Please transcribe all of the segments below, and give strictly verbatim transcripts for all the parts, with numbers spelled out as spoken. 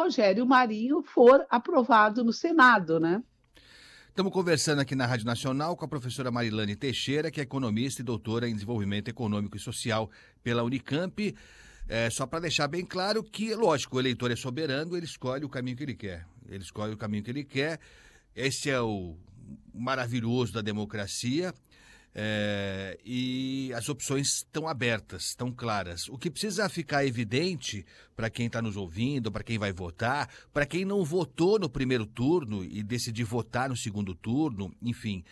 Rogério Marinho for aprovado no Senado, né? Estamos conversando aqui na Rádio Nacional com a professora Marilane Teixeira, que é economista e doutora em desenvolvimento econômico e social pela Unicamp. É, só para deixar bem claro que, lógico, o eleitor é soberano, ele escolhe o caminho que ele quer. Ele escolhe o caminho que ele quer. Esse é o maravilhoso da democracia. É, e as opções estão abertas, estão claras. O que precisa ficar evidente para quem está nos ouvindo, para quem vai votar, para quem não votou no primeiro turno e decidir votar no segundo turno, enfim,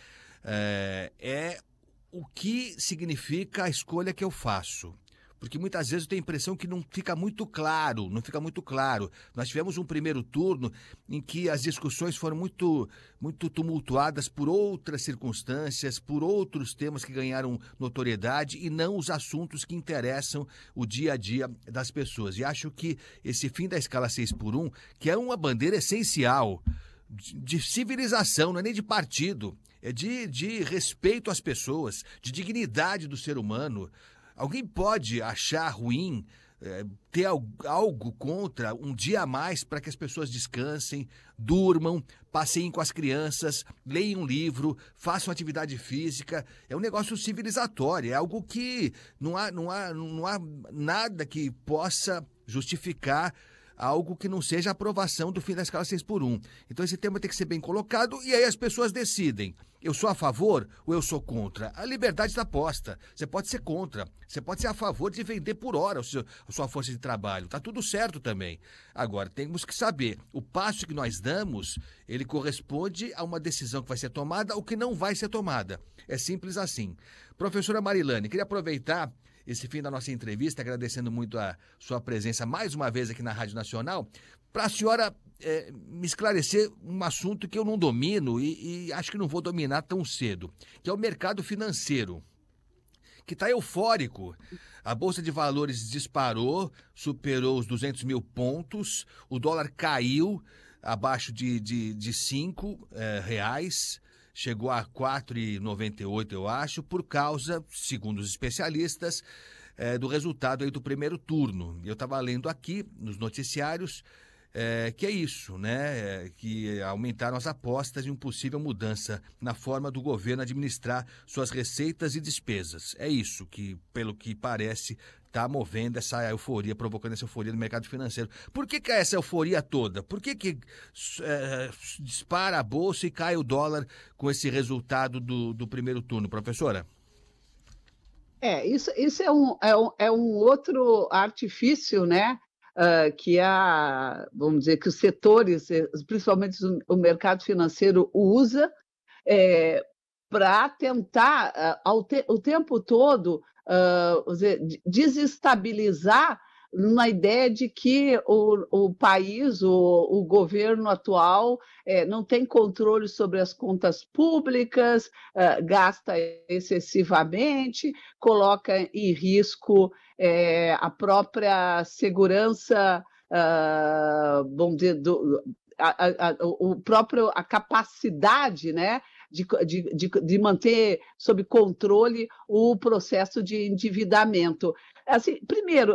é, é o que significa a escolha que eu faço. Porque muitas vezes eu tenho a impressão que não fica muito claro, não fica muito claro. Nós tivemos um primeiro turno em que as discussões foram muito, muito tumultuadas por outras circunstâncias, por outros temas que ganharam notoriedade e não os assuntos que interessam o dia a dia das pessoas. E acho que esse fim da escala seis por um, que é uma bandeira essencial de, de civilização, não é nem de partido, é de, de respeito às pessoas, de dignidade do ser humano. Alguém pode achar ruim é, ter algo contra um dia a mais para que as pessoas descansem, durmam, passeiem com as crianças, leiam um livro, façam atividade física? É um negócio civilizatório, é algo que não há, não há, não há nada que possa justificar algo que não seja a aprovação do fim da escala seis por um. Então esse tema tem que ser bem colocado e aí as pessoas decidem. Eu sou a favor ou eu sou contra? A liberdade está posta. Você pode ser contra. Você pode ser a favor de vender por hora o seu, a sua força de trabalho. Está tudo certo também. Agora, temos que saber, o passo que nós damos, ele corresponde a uma decisão que vai ser tomada ou que não vai ser tomada. É simples assim. Professora Marilane, queria aproveitar esse fim da nossa entrevista, agradecendo muito a sua presença mais uma vez aqui na Rádio Nacional, para a senhora é, me esclarecer um assunto que eu não domino e, e acho que não vou dominar tão cedo, que é o mercado financeiro, que está eufórico. A Bolsa de Valores disparou, superou os duzentos mil pontos, o dólar caiu abaixo de, de, de cinco é, reais, chegou a quatro reais e noventa e oito centavos, eu acho, por causa, segundo os especialistas, é, do resultado aí do primeiro turno. Eu estava lendo aqui nos noticiários é, que é isso, né? É, que aumentaram as apostas em uma possível mudança na forma do governo administrar suas receitas e despesas. É isso que, pelo que parece, está movendo essa euforia, provocando essa euforia no mercado financeiro. Por que que é essa euforia toda? Por que que é, dispara a bolsa e cai o dólar com esse resultado do, do primeiro turno, professora? É, isso, isso é, um, é, um, é um outro artifício, né? Uh, que a, vamos dizer, que os setores, principalmente o mercado financeiro, usa é, para tentar, uh, ao te, o tempo todo, uh, dizer, desestabilizar uma ideia de que o, o país, o, o governo atual, é, não tem controle sobre as contas públicas, uh, gasta excessivamente, coloca em risco é, a própria segurança, uh, vamos dizer, do, a, a, a, o próprio, a capacidade, né, de, de, de, de manter sob controle o processo de endividamento. Assim, primeiro,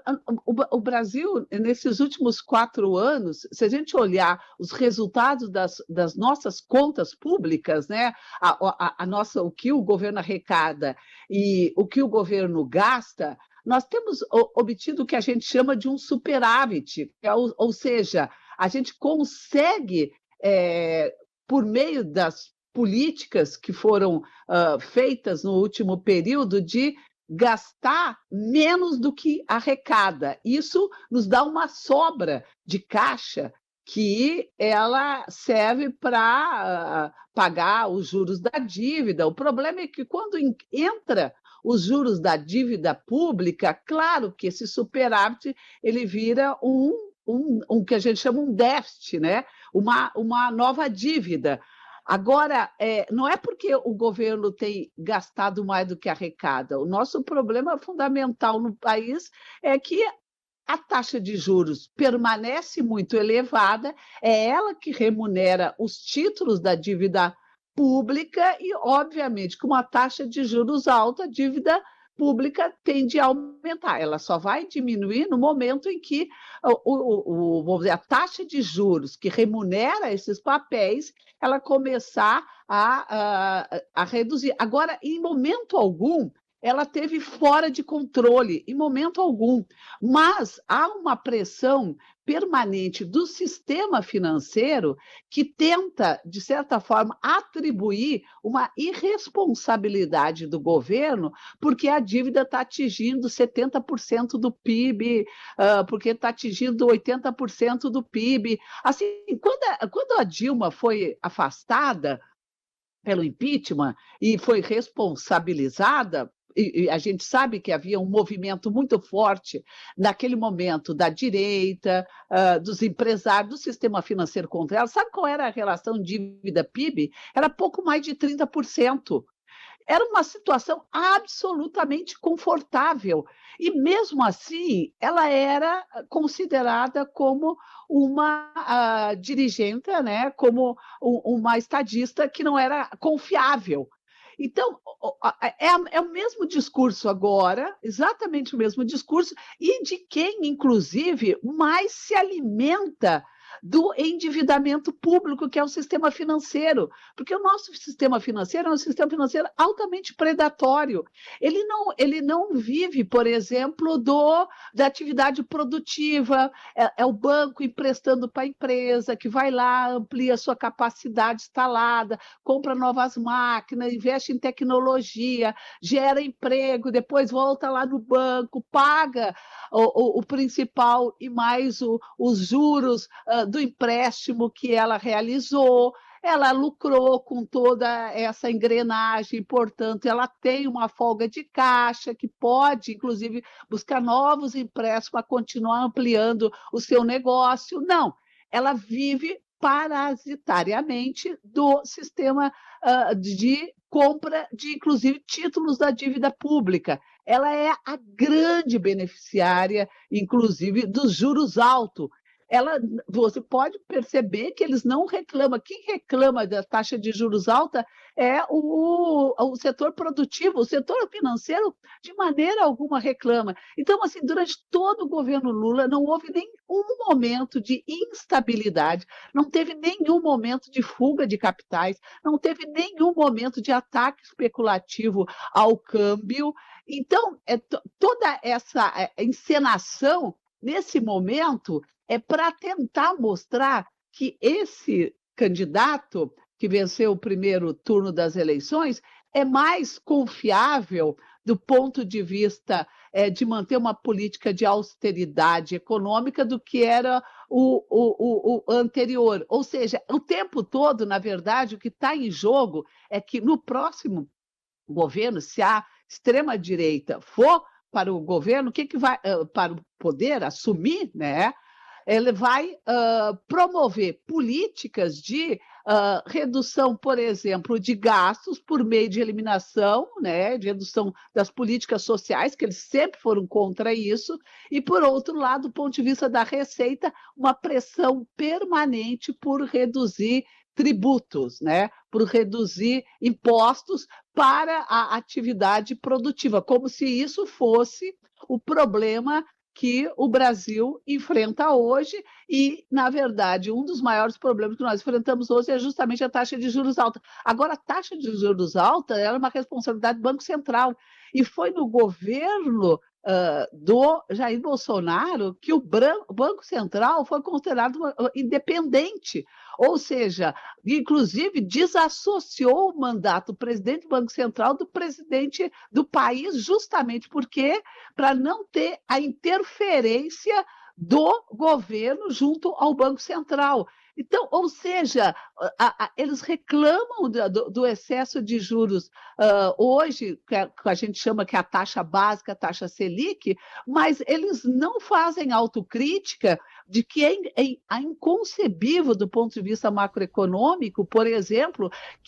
o Brasil, nesses últimos quatro anos, se a gente olhar os resultados das, das nossas contas públicas, né, a, a, a nossa, o que o governo arrecada e o que o governo gasta, nós temos obtido o que a gente chama de um superávit, ou, ou seja, a gente consegue, é, por meio das políticas que foram uh, feitas no último período, de gastar menos do que arrecada. Isso nos dá uma sobra de caixa que ela serve para uh, pagar os juros da dívida. O problema é que quando entra os juros da dívida pública, claro que esse superávit ele vira um, um, um que a gente chama um déficit, né? uma, uma nova dívida. Agora, é, não é porque o governo tem gastado mais do que arrecada. O nosso problema fundamental no país é que a taxa de juros permanece muito elevada, é ela que remunera os títulos da dívida pública e, obviamente, com uma taxa de juros alta, a dívida pública tende a aumentar. Ela só vai diminuir no momento em que o, o, o, vamos dizer, a taxa de juros que remunera esses papéis, ela começar a, a, a reduzir. Agora, em momento algum, ela teve fora de controle, em momento algum. Mas há uma pressão permanente do sistema financeiro que tenta, de certa forma, atribuir uma irresponsabilidade do governo, porque a dívida está atingindo setenta por cento do P I B, uh, porque está atingindo oitenta por cento do P I B. Assim, quando a, quando a Dilma foi afastada pelo impeachment e foi responsabilizada, e a gente sabe que havia um movimento muito forte naquele momento da direita, uh, dos empresários, do sistema financeiro contra ela. Sabe qual era a relação dívida-P I B? Era pouco mais de trinta por cento. Era uma situação absolutamente confortável. E, mesmo assim, ela era considerada como uma uh, dirigente, né? Como um, uma estadista que não era confiável. Então, é, é o mesmo discurso agora, exatamente o mesmo discurso, e de quem, inclusive, mais se alimenta do endividamento público, que é o sistema financeiro, porque o nosso sistema financeiro é um sistema financeiro altamente predatório. Ele não, ele não vive, por exemplo, do, da atividade produtiva, é, é o banco emprestando para a empresa, que vai lá, amplia a sua capacidade instalada, compra novas máquinas, investe em tecnologia, gera emprego, depois volta lá no banco, paga o, o, o principal e mais o, os juros uh, do empréstimo que ela realizou. Ela lucrou com toda essa engrenagem, portanto, ela tem uma folga de caixa que pode, inclusive, buscar novos empréstimos para continuar ampliando o seu negócio. Não, ela vive parasitariamente do sistema uh, de compra de, inclusive, títulos da dívida pública. Ela é a grande beneficiária, inclusive, dos juros altos. Ela, você pode perceber que eles não reclamam. Quem reclama da taxa de juros alta é o, o setor produtivo, o setor financeiro, de maneira alguma reclama. Então, assim, durante todo o governo Lula, não houve nenhum momento de instabilidade, não teve nenhum momento de fuga de capitais, não teve nenhum momento de ataque especulativo ao câmbio. Então, é, toda essa encenação, nesse momento, é para tentar mostrar que esse candidato que venceu o primeiro turno das eleições é mais confiável do ponto de vista é, de manter uma política de austeridade econômica do que era o, o, o, o anterior. Ou seja, o tempo todo, na verdade, o que está em jogo é que no próximo governo, se a extrema-direita for para o governo, o que, que vai uh, para o poder assumir, né? Ele vai uh, promover políticas de uh, redução, por exemplo, de gastos por meio de eliminação, né, de redução das políticas sociais, que eles sempre foram contra isso, e, por outro lado, do ponto de vista da receita, uma pressão permanente por reduzir tributos, né, por reduzir impostos para a atividade produtiva, como se isso fosse o problema que o Brasil enfrenta hoje e, na verdade, um dos maiores problemas que nós enfrentamos hoje é justamente a taxa de juros alta. Agora, a taxa de juros alta era uma responsabilidade do Banco Central e foi no governo Uh, do Jair Bolsonaro que o, branco, o Banco Central foi considerado uh, independente, ou seja, inclusive desassociou o mandato do presidente do Banco Central do presidente do país, justamente porque para não ter a interferência do governo junto ao Banco Central. Então, ou seja, a, a, eles reclamam do, do excesso de juros uh, hoje, que a, que a gente chama que é a taxa básica, a taxa Selic, mas eles não fazem autocrítica de que é, é inconcebível do ponto de vista macroeconômico, por exemplo, que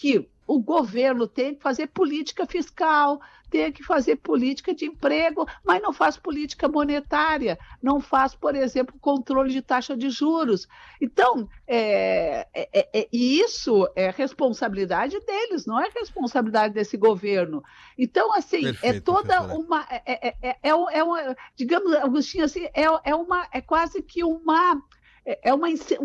o governo tem que fazer política fiscal, tem que fazer política de emprego, mas não faz política monetária, não faz, por exemplo, controle de taxa de juros. Então, é, é, é, e isso é responsabilidade deles, não é responsabilidade desse governo. Então, assim, Perfeito, é toda professora. uma, é, é, é, é, é uma, digamos, Agostinho, assim, é, é, uma, é quase que uma, é uma